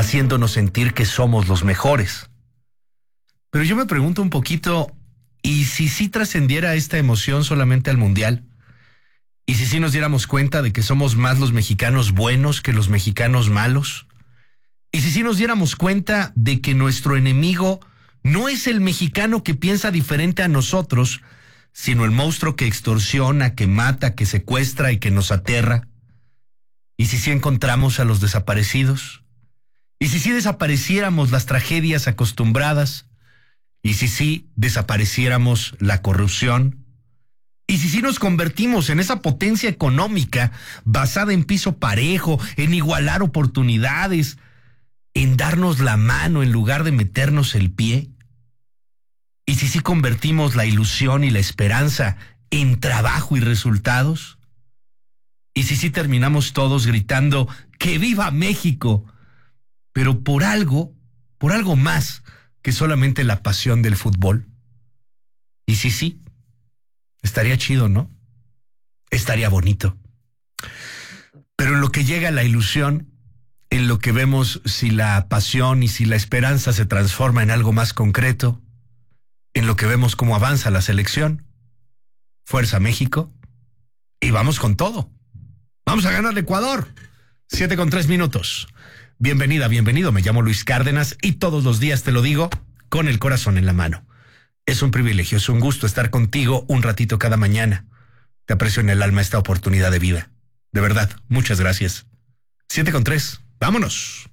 haciéndonos sentir que somos los mejores. Pero yo me pregunto un poquito, ¿y si sí trascendiera esta emoción solamente al Mundial? ¿Y si sí nos diéramos cuenta de que somos más los mexicanos buenos que los mexicanos malos? ¿Y si sí nos diéramos cuenta de que nuestro enemigo no es el mexicano que piensa diferente a nosotros, sino el monstruo que extorsiona, que mata, que secuestra y que nos aterra? ¿Y si sí encontramos a los desaparecidos? ¿Y si sí desapareciéramos las tragedias acostumbradas? ¿Y si sí desapareciéramos la corrupción? ¿Y si sí nos convertimos en esa potencia económica basada en piso parejo, en igualar oportunidades, en darnos la mano en lugar de meternos el pie? ¿Y si sí convertimos la ilusión y la esperanza en trabajo y resultados? ¿Y si sí terminamos todos gritando ¡que viva México! Pero por algo más que solamente la pasión del fútbol. ¿Y si sí? Estaría chido, ¿no? Estaría bonito. Pero en lo que llega la ilusión, en lo que vemos si la pasión y si la esperanza se transforma en algo más concreto, en lo que vemos cómo avanza la selección, Fuerza México, y vamos con todo. Vamos a ganar Ecuador. 7:03. Bienvenida, bienvenido. Me llamo Luis Cárdenas y todos los días te lo digo con el corazón en la mano. Es un privilegio, es un gusto estar contigo un ratito cada mañana. Te aprecio en el alma esta oportunidad de vida. De verdad, muchas gracias. 7:03. Vámonos.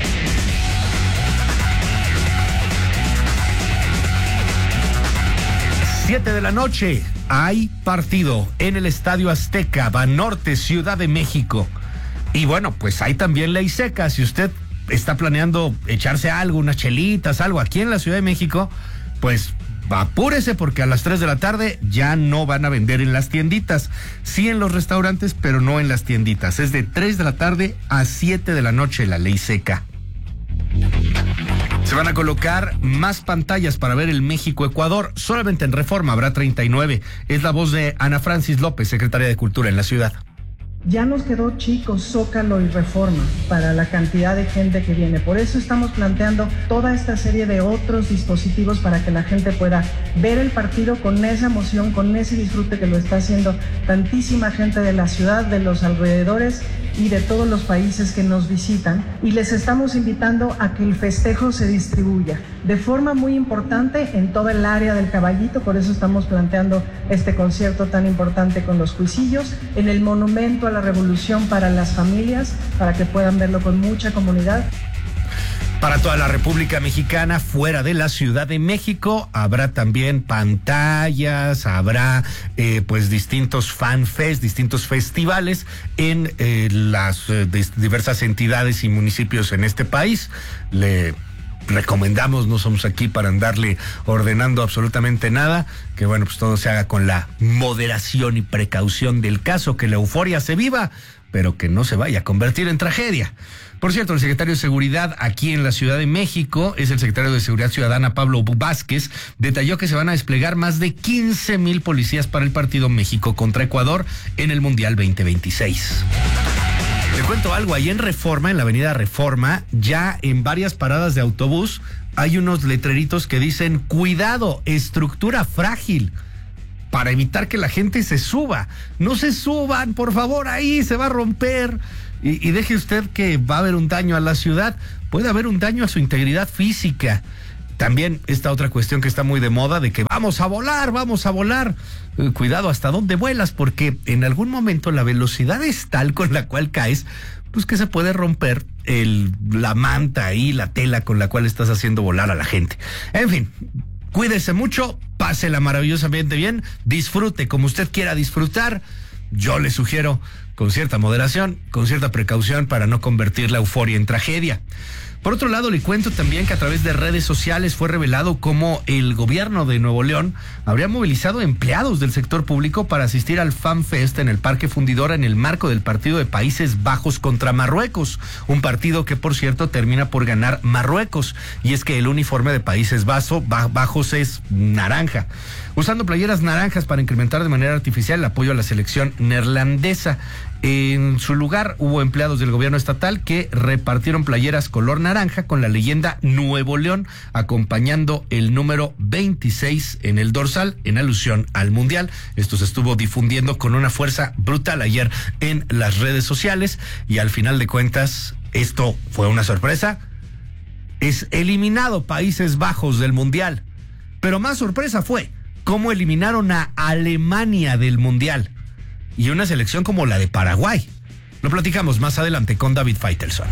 Siete de la noche. Hay partido en el Estadio Azteca, Banorte, Ciudad de México. Y bueno, pues hay también ley seca. Si usted está planeando echarse algo, unas chelitas, algo aquí en la Ciudad de México, pues apúrese porque a las 3 de la tarde ya no van a vender en las tienditas. Sí en los restaurantes, pero no en las tienditas. Es de 3 de la tarde a 7 de la noche la ley seca. Se van a colocar más pantallas para ver el México-Ecuador. Solamente en Reforma habrá 39. Es la voz de Ana Francis López, secretaria de Cultura en la ciudad. Ya nos quedó chico Zócalo y Reforma para la cantidad de gente que viene. Por eso estamos planteando toda esta serie de otros dispositivos para que la gente pueda ver el partido con esa emoción, con ese disfrute que lo está haciendo tantísima gente de la ciudad, de los alrededores y de todos los países que nos visitan. Y les estamos invitando a que el festejo se distribuya de forma muy importante en toda el área del Caballito. Por eso estamos planteando este concierto tan importante con los Cuisillos, en el Monumento a la Revolución para las familias, para que puedan verlo con mucha comunidad. Para toda la República Mexicana, fuera de la Ciudad de México, habrá también pantallas, habrá pues distintos fanfest, distintos festivales en las diversas entidades y municipios en este país. Le recomendamos, no somos aquí para andarle ordenando absolutamente nada, que bueno, pues todo se haga con la moderación y precaución del caso, que la euforia se viva, pero que no se vaya a convertir en tragedia. Por cierto, el secretario de Seguridad aquí en la Ciudad de México, es el secretario de Seguridad Ciudadana, Pablo Vázquez, detalló que se van a desplegar más de 15,000 policías para el partido México contra Ecuador en el Mundial 2026. Te cuento algo, ahí en Reforma, en la avenida Reforma, ya en varias paradas de autobús hay unos letreritos que dicen cuidado, estructura frágil, para evitar que la gente se suba. No se suban, por favor, ahí se va a romper. Y deje usted que va a haber un daño a la ciudad, puede haber un daño a su integridad física. También esta otra cuestión que está muy de moda de que vamos a volar. Cuidado hasta dónde vuelas, porque en algún momento la velocidad es tal con la cual caes, pues que se puede romper la manta ahí, la tela con la cual estás haciendo volar a la gente. En fin, cuídese mucho, pásela maravillosamente bien, disfrute como usted quiera disfrutar. Yo le sugiero con cierta moderación, con cierta precaución para no convertir la euforia en tragedia. Por otro lado, le cuento también que a través de redes sociales fue revelado cómo el gobierno de Nuevo León habría movilizado empleados del sector público para asistir al FanFest en el Parque Fundidora en el marco del partido de Países Bajos contra Marruecos, un partido que, por cierto, termina por ganar Marruecos, y es que el uniforme de Países Bajos es naranja, usando playeras naranjas para incrementar de manera artificial el apoyo a la selección neerlandesa. En su lugar hubo empleados del gobierno estatal que repartieron playeras color naranja con la leyenda Nuevo León, acompañando el número 26 en el dorsal en alusión al Mundial. Esto se estuvo difundiendo con una fuerza brutal ayer en las redes sociales y al final de cuentas esto fue una sorpresa. Es eliminado Países Bajos del Mundial, pero más sorpresa fue cómo eliminaron a Alemania del Mundial. Y una selección como la de Paraguay. Lo platicamos más adelante con David Faitelson.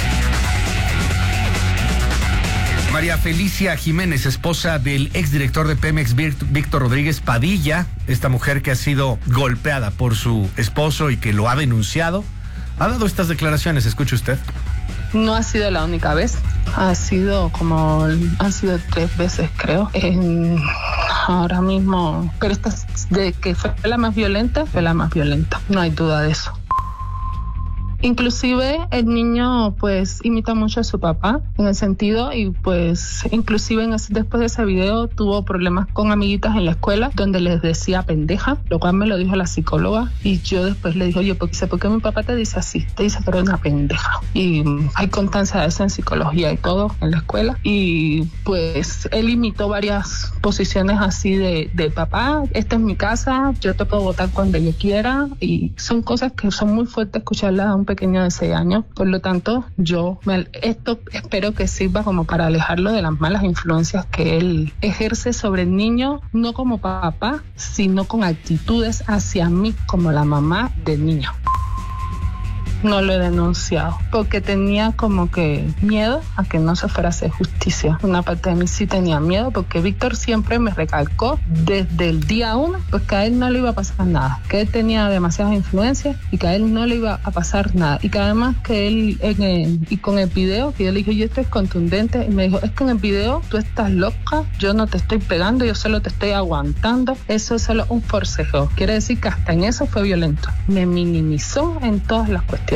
María Felicia Jiménez, esposa del exdirector de Pemex, Víctor Rodríguez Padilla, esta mujer que ha sido golpeada por su esposo y que lo ha denunciado, ha dado estas declaraciones. Escuche usted. No ha sido la única vez, han sido 3 veces, creo. Ahora mismo, pero esta de que fue la más violenta, no hay duda de eso. Inclusive el niño pues imita mucho a su papá en el sentido y pues inclusive después de ese video tuvo problemas con amiguitas en la escuela donde les decía pendeja, lo cual me lo dijo la psicóloga y yo después le dije, oye, ¿por qué mi papá te dice así? Te dice que eres una pendeja. Y hay constancia de eso en psicología y todo en la escuela y pues él imitó varias posiciones así de papá, esta es mi casa, yo te puedo votar cuando yo quiera y son cosas que son muy fuertes escucharlas a un pequeño de 6 años, por lo tanto esto espero que sirva como para alejarlo de las malas influencias que él ejerce sobre el niño, no como papá, sino con actitudes hacia mí como la mamá del niño. No lo he denunciado porque tenía como que miedo a que no se fuera a hacer justicia. Una parte de mí sí tenía miedo porque Víctor siempre me recalcó desde el día 1 pues que a él no le iba a pasar nada, que él tenía demasiadas influencias y que a él no le iba a pasar nada y que además que él y con el video que yo le dije, yo estoy contundente y me dijo, es que en el video tú estás loca, yo no te estoy pegando, yo solo te estoy aguantando, eso es solo un forcejeo. Quiere decir que hasta en eso fue violento, me minimizó en todas las cuestiones.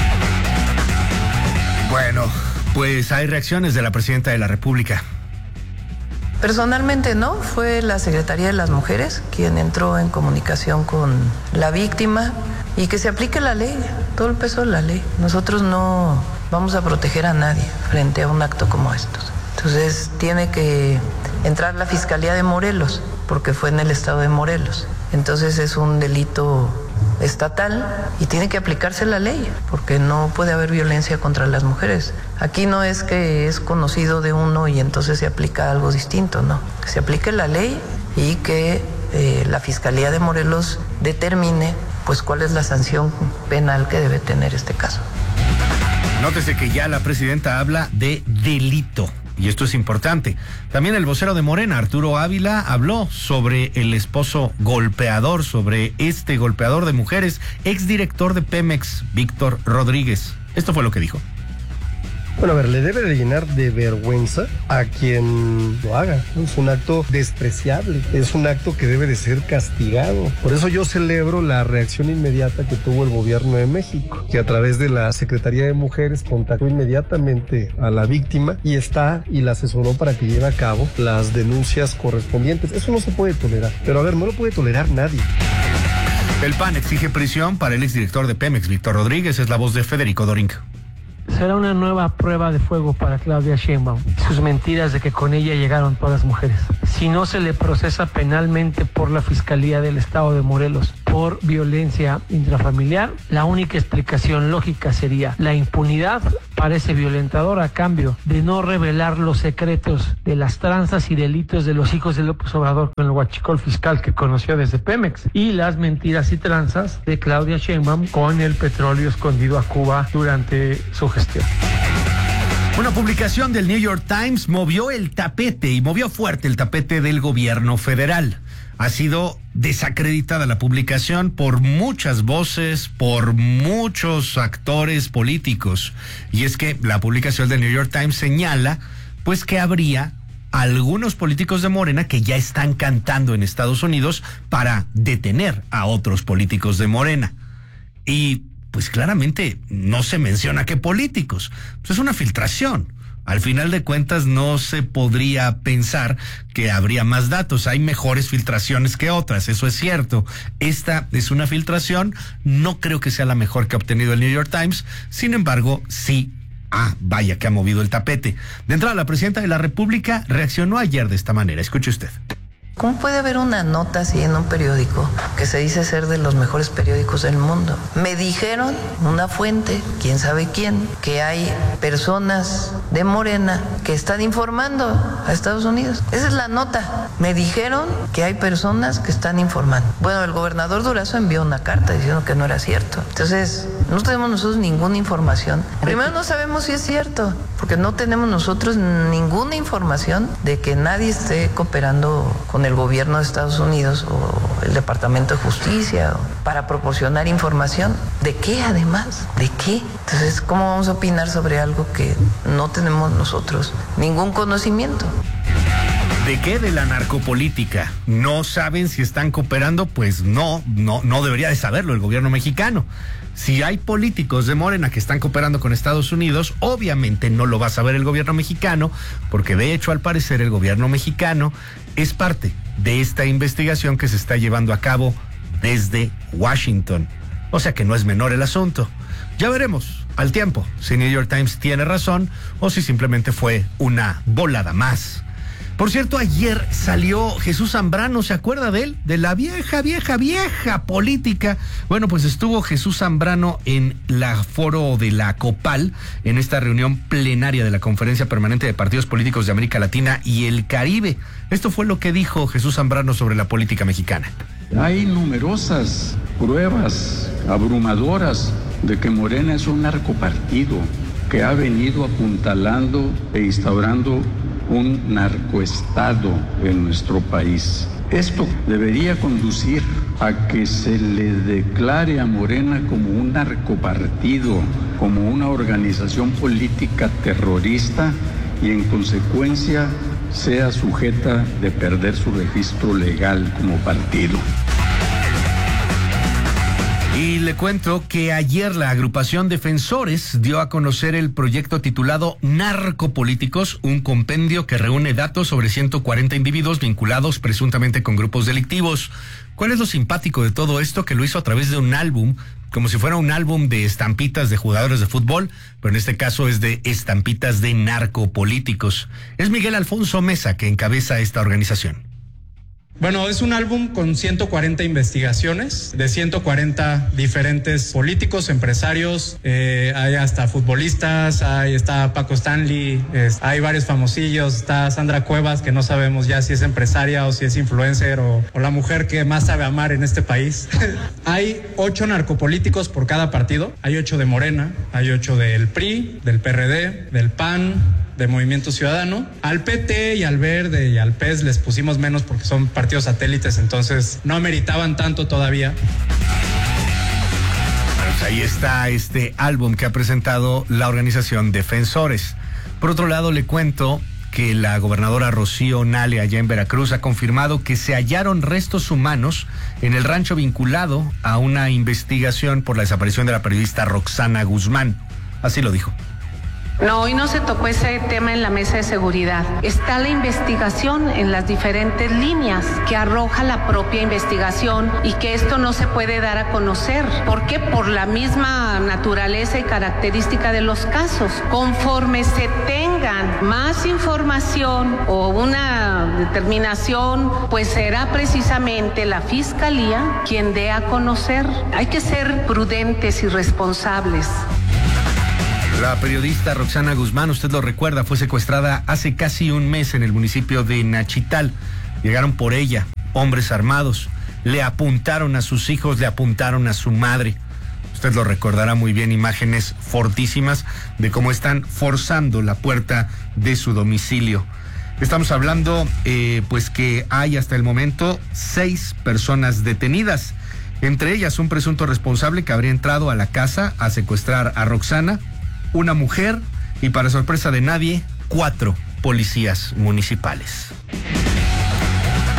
Bueno, pues hay reacciones de la presidenta de la República. Personalmente no, fue la Secretaría de las Mujeres quien entró en comunicación con la víctima y que se aplique la ley, todo el peso de la ley. Nosotros no vamos a proteger a nadie frente a un acto como estos. Entonces tiene que entrar la Fiscalía de Morelos, porque fue en el estado de Morelos. Entonces es un delito estatal y tiene que aplicarse la ley porque no puede haber violencia contra las mujeres. Aquí no es que es conocido de uno y entonces se aplica algo distinto, no. Que se aplique la ley y que la Fiscalía de Morelos determine pues cuál es la sanción penal que debe tener este caso. Nótese que ya la presidenta habla de delito. Y esto es importante. También el vocero de Morena, Arturo Ávila, habló sobre el esposo golpeador, sobre este golpeador de mujeres, exdirector de Pemex, Víctor Rodríguez. Esto fue lo que dijo. Bueno, a ver, le debe de llenar de vergüenza a quien lo haga. Es un acto despreciable, es un acto que debe de ser castigado. Por eso yo celebro la reacción inmediata que tuvo el gobierno de México, que a través de la Secretaría de Mujeres contactó inmediatamente a la víctima y la asesoró para que lleve a cabo las denuncias correspondientes. Eso no se puede tolerar, pero a ver, no lo puede tolerar nadie. El PAN exige prisión para el exdirector de Pemex, Víctor Rodríguez. Es la voz de Federico Doring. Será una nueva prueba de fuego para Claudia Sheinbaum, sus mentiras de que con ella llegaron todas las mujeres. Si no se le procesa penalmente por la Fiscalía del Estado de Morelos por violencia intrafamiliar, la única explicación lógica sería la impunidad para ese violentador a cambio de no revelar los secretos de las tranzas y delitos de los hijos de López Obrador con el huachicol fiscal que conoció desde Pemex y las mentiras y tranzas de Claudia Sheinbaum con el petróleo escondido a Cuba durante su gestión. Una publicación del New York Times movió el tapete y movió fuerte el tapete del gobierno federal. Ha sido desacreditada la publicación por muchas voces, por muchos actores políticos. Y es que la publicación del New York Times señala, pues, que habría algunos políticos de Morena que ya están cantando en Estados Unidos para detener a otros políticos de Morena. Y pues claramente no se menciona qué políticos. Pues es una filtración. Al final de cuentas no se podría pensar que habría más datos. Hay mejores filtraciones que otras, eso es cierto. Esta es una filtración, no creo que sea la mejor que ha obtenido el New York Times. Sin embargo, sí. Vaya que ha movido el tapete. De entrada, la presidenta de la República reaccionó ayer de esta manera. Escuche usted. ¿Cómo puede haber una nota así en un periódico que se dice ser de los mejores periódicos del mundo? Me dijeron, una fuente, quién sabe quién, que hay personas de Morena que están informando a Estados Unidos. Esa es la nota. Me dijeron que hay personas que están informando. Bueno, el gobernador Durazo envió una carta diciendo que no era cierto. Entonces, no tenemos nosotros ninguna información. Primero, no sabemos si es cierto, porque no tenemos nosotros ninguna información de que nadie esté cooperando con el gobierno de Estados Unidos o el Departamento de Justicia para proporcionar información. ¿De qué además? ¿De qué? Entonces, ¿cómo vamos a opinar sobre algo que no tenemos nosotros ningún conocimiento? ¿De qué? De la narcopolítica. ¿No saben si están cooperando? Pues no debería de saberlo el gobierno mexicano. Si hay políticos de Morena que están cooperando con Estados Unidos, obviamente no lo va a saber el gobierno mexicano, porque de hecho, al parecer, el gobierno mexicano es parte de esta investigación que se está llevando a cabo desde Washington. O sea que no es menor el asunto. Ya veremos al tiempo si New York Times tiene razón o si simplemente fue una volada más. Por cierto, ayer salió Jesús Zambrano, ¿se acuerda de él? De la vieja política. Bueno, pues estuvo Jesús Zambrano en la foro de la COPAL, en esta reunión plenaria de la Conferencia Permanente de Partidos Políticos de América Latina y el Caribe. Esto fue lo que dijo Jesús Zambrano sobre la política mexicana. Hay numerosas pruebas abrumadoras de que Morena es un narcopartido que ha venido apuntalando e instaurando un narcoestado en nuestro país. Esto debería conducir a que se le declare a Morena como un narcopartido, como una organización política terrorista y en consecuencia sea sujeta de perder su registro legal como partido. Y le cuento que ayer la agrupación Defensores dio a conocer el proyecto titulado Narcopolíticos, un compendio que reúne datos sobre 140 individuos vinculados presuntamente con grupos delictivos. ¿Cuál es lo simpático de todo esto? Que lo hizo a través de un álbum, como si fuera un álbum de estampitas de jugadores de fútbol, pero en este caso es de estampitas de narcopolíticos. Es Miguel Alfonso Mesa que encabeza esta organización. Bueno, es un álbum con 140 investigaciones de 140 diferentes políticos, empresarios, hay hasta futbolistas, está Paco Stanley, hay varios famosillos, está Sandra Cuevas, que no sabemos ya si es empresaria o si es influencer o la mujer que más sabe amar en este país. Hay 8 narcopolíticos por cada partido, hay 8 de Morena, hay 8 del PRI, del PRD, del PAN, de Movimiento Ciudadano. Al PT y al Verde y al PES les pusimos menos porque son partidos satélites, entonces no ameritaban tanto todavía. Pues ahí está este álbum que ha presentado la organización Defensores. Por otro lado, le cuento que la gobernadora Rocío Nale, allá en Veracruz, ha confirmado que se hallaron restos humanos en el rancho vinculado a una investigación por la desaparición de la periodista Roxana Guzmán. Así lo dijo. No, hoy no se tocó ese tema en la mesa de seguridad. Está la investigación en las diferentes líneas que arroja la propia investigación y que esto no se puede dar a conocer. ¿Por qué? Por la misma naturaleza y característica de los casos. Conforme se tengan más información o una determinación, pues será precisamente la Fiscalía quien dé a conocer. Hay que ser prudentes y responsables. La periodista Roxana Guzmán, usted lo recuerda, fue secuestrada hace casi un mes en el municipio de Nachital. Llegaron por ella, hombres armados, le apuntaron a sus hijos, le apuntaron a su madre. Usted lo recordará muy bien, imágenes fortísimas de cómo están forzando la puerta de su domicilio. Estamos hablando, pues que hay hasta el momento 6 personas detenidas. Entre ellas un presunto responsable que habría entrado a la casa a secuestrar a Roxana, una mujer y, para sorpresa de nadie, 4 policías municipales.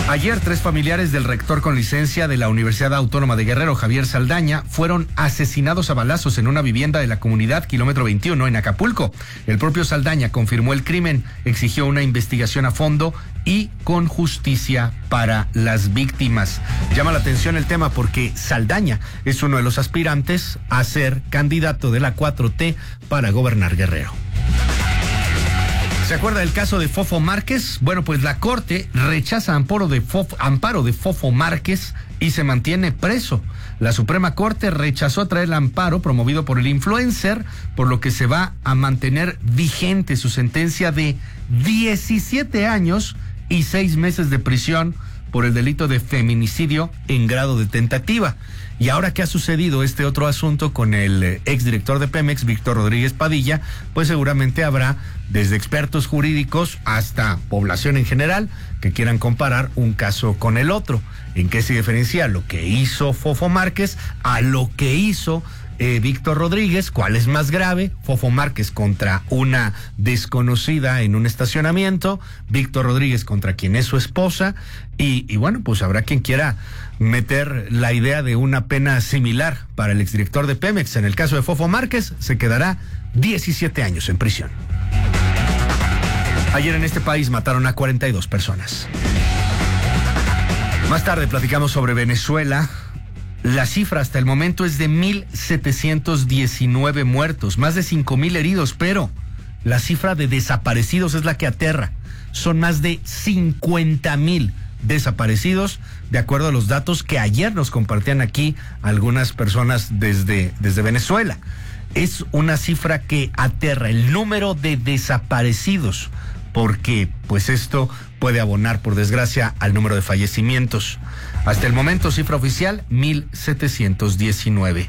Ayer, 3 familiares del rector con licencia de la Universidad Autónoma de Guerrero, Javier Saldaña, fueron asesinados a balazos en una vivienda de la comunidad Kilómetro 21 en Acapulco. El propio Saldaña confirmó el crimen, exigió una investigación a fondo y con justicia para las víctimas. Llama la atención el tema porque Saldaña es uno de los aspirantes a ser candidato de la 4T para gobernar Guerrero. ¿Se acuerda del caso de Fofo Márquez? Bueno, pues la Corte rechaza amparo de Fofo Márquez y se mantiene preso. La Suprema Corte rechazó traer el amparo promovido por el influencer, por lo que se va a mantener vigente su sentencia de 17 años y 6 meses de prisión por el delito de feminicidio en grado de tentativa. Y ahora que ha sucedido este otro asunto con el exdirector de Pemex, Víctor Rodríguez Padilla, pues seguramente habrá desde expertos jurídicos hasta población en general que quieran comparar un caso con el otro. ¿En qué se diferencia lo que hizo Fofo Márquez a lo que hizo Víctor Rodríguez? ¿Cuál es más grave? Fofo Márquez contra una desconocida en un estacionamiento, Víctor Rodríguez contra quien es su esposa, y bueno, pues habrá quien quiera meter la idea de una pena similar para el exdirector de Pemex. En el caso de Fofo Márquez, se quedará 17 años en prisión. Ayer en este país mataron a 42 personas. Más tarde platicamos sobre Venezuela. La cifra hasta el momento es de 1,719 muertos, más de 5,000 heridos, pero la cifra de desaparecidos es la que aterra. Son más de 50,000 desaparecidos, de acuerdo a los datos que ayer nos compartían aquí algunas personas desde Venezuela. Es una cifra que aterra el número de desaparecidos, porque pues esto puede abonar, por desgracia, al número de fallecimientos. Hasta el momento, cifra oficial, 1,719.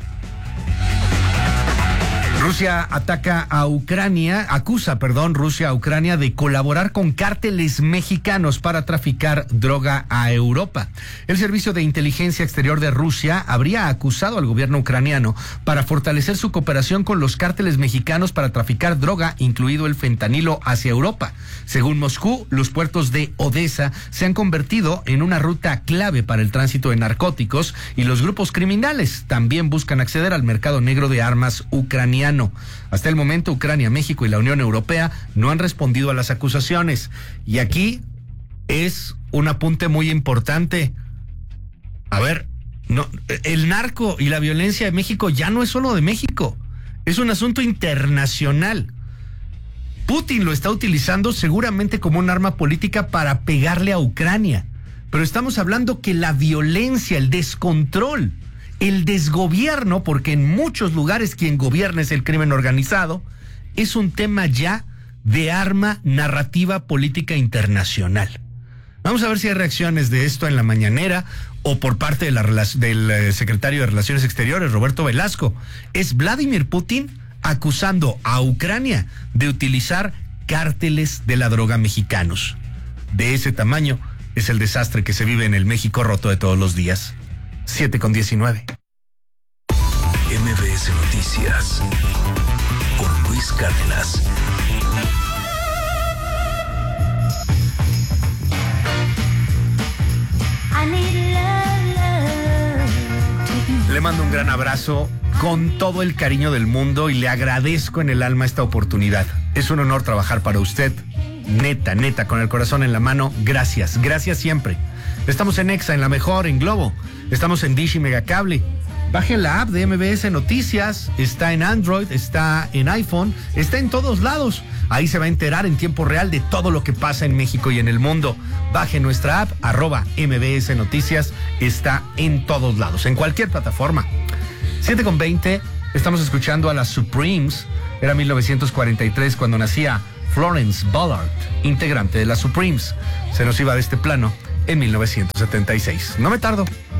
Rusia acusa a Ucrania de colaborar con cárteles mexicanos para traficar droga a Europa. El Servicio de Inteligencia Exterior de Rusia habría acusado al gobierno ucraniano para fortalecer su cooperación con los cárteles mexicanos para traficar droga, incluido el fentanilo, hacia Europa. Según Moscú, los puertos de Odessa se han convertido en una ruta clave para el tránsito de narcóticos y los grupos criminales también buscan acceder al mercado negro de armas ucraniano. Hasta el momento, Ucrania, México y la Unión Europea no han respondido a las acusaciones. Y aquí es un apunte muy importante. A ver, no, el narco y la violencia de México ya no es solo de México, es un asunto internacional. Putin lo está utilizando seguramente como un arma política para pegarle a Ucrania. Pero estamos hablando que la violencia, el descontrol, el desgobierno, porque en muchos lugares quien gobierna es el crimen organizado, es un tema ya de arma narrativa política internacional. Vamos a ver si hay reacciones de esto en la mañanera o por parte del secretario de Relaciones Exteriores, Roberto Velasco. Es Vladimir Putin acusando a Ucrania de utilizar cárteles de la droga mexicanos. De ese tamaño es el desastre que se vive en el México roto de todos los días. 7:19. MBS Noticias con Luis Cárdenas. Le mando un gran abrazo con todo el cariño del mundo y le agradezco en el alma esta oportunidad. Es un honor trabajar para usted. Neta, con el corazón en la mano. Gracias siempre. Estamos en Exa, en La Mejor, en Globo. Estamos en Dish y Megacable. Bajen la app de MBS Noticias. Está en Android, está en iPhone, está en todos lados. Ahí se va a enterar en tiempo real de todo lo que pasa en México y en el mundo. Baje nuestra app, @MBS Noticias. Está en todos lados, en cualquier plataforma. 7:20, estamos escuchando a las Supremes. Era 1943 cuando nacía Florence Ballard, integrante de las Supremes. Se nos iba de este plano en 1976. No me tardo.